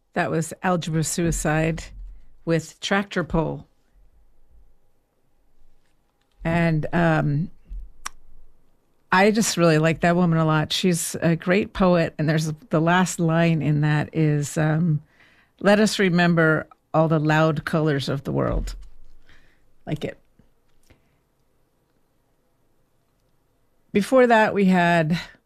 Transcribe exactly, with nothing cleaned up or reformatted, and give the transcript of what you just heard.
That was Algebra Suicide with Tractor Pull. And um, I just really like that woman a lot. She's a great poet. And there's the last line in that is, um, let us remember all the loud colors of the world. Like it. Before that, we had